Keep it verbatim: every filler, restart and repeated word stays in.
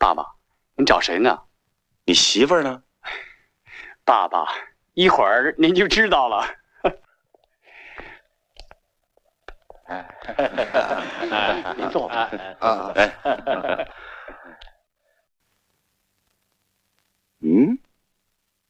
爸爸，您找谁呢？ 你媳妇儿呢？ 爸爸，一会儿您就知道了。 您坐吧。 啊，哎，